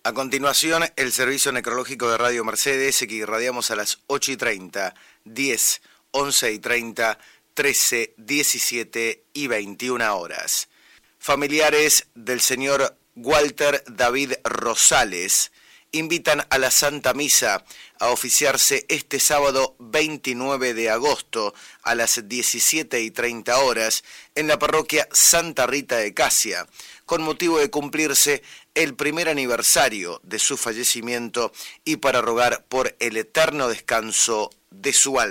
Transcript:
A continuación, el servicio necrológico de Radio Mercedes, que irradiamos a las 8:30, 10, 11:30, 13, 17 y 21 horas. Familiares del señor Walter David Rosales invitan a la Santa Misa a oficiarse este sábado 29 de agosto a las 17:30 horas en la parroquia Santa Rita de Casia, con motivo de cumplirse el primer aniversario de su fallecimiento y para rogar por el eterno descanso de su alma.